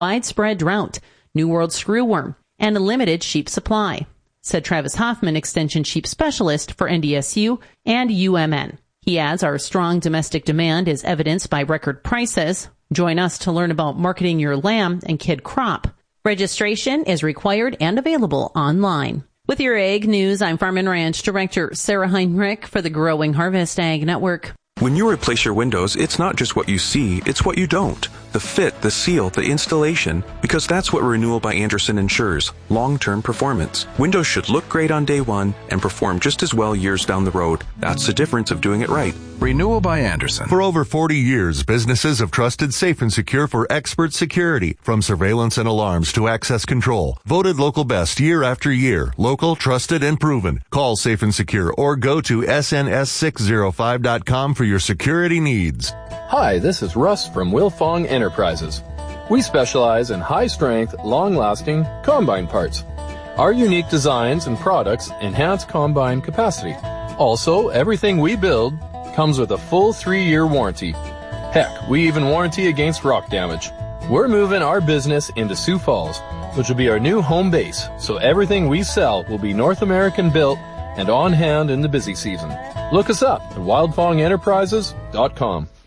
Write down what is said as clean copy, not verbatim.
widespread drought, New World screwworm, and a limited sheep supply, said Travis Hoffman, Extension Sheep Specialist for NDSU and UMN. He adds our strong domestic demand is evidenced by record prices. Join us to learn about marketing your lamb and kid crop. Registration is required and available online. With your Ag News, I'm Farm and Ranch Director Sarah Heinrich for the Growing Harvest Ag Network. When you replace your windows, it's not just what you see, it's what you don't. The fit, the seal, the installation, because that's what Renewal by Andersen ensures, long-term performance. Windows should look great on day one and perform just as well years down the road. That's the difference of doing it right. Renewal by Andersen. For over 40 years, businesses have trusted Safe and Secure for expert security, from surveillance and alarms to access control. Voted local best year after year. Local, trusted, and proven. Call Safe and Secure or go to sns605.com for your security needs. Hi, this is Russ from Wilfong Enterprises. We specialize in high-strength, long-lasting combine parts. Our unique designs and products enhance combine capacity. Also, everything we build comes with a full 3-year warranty. Heck, we even warranty against rock damage. We're moving our business into Sioux Falls, which will be our new home base, so everything we sell will be North American built and on hand in the busy season. Look us up at wildfongenterprises.com.